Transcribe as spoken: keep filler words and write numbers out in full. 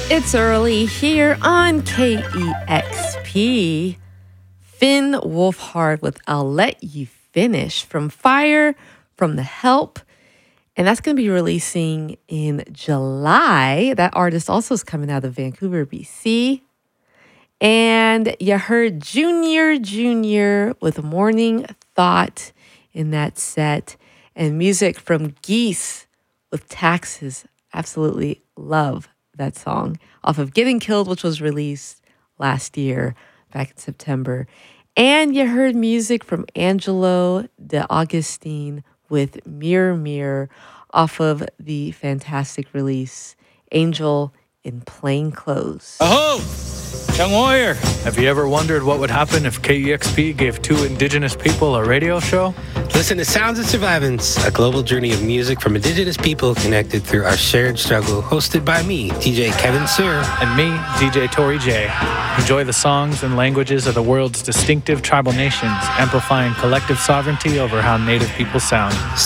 It's early here on K E X P. Finn Wolfhard with I'll Let You Finish from Fire from The Help. And that's going to be releasing in July. That artist also is coming out of Vancouver, B C. And you heard Junior Junior with Morning Thought in that set. And music from Geese with Taxes. Absolutely love that song off of Getting Killed, which was released last year, back in September. And you heard music from Angelo De Augustine with Mirror Mirror off of the fantastic release Angel in Plain Clothes. Aho! Young warrior, have you ever wondered what would happen if K E X P gave two indigenous people a radio show? Listen to Sounds of Survivance, a global journey of music from indigenous people connected through our shared struggle, hosted by me, D J Kevin Sir. And me, D J Tori J. Enjoy the songs and languages of the world's distinctive tribal nations, amplifying collective sovereignty over how native people sound.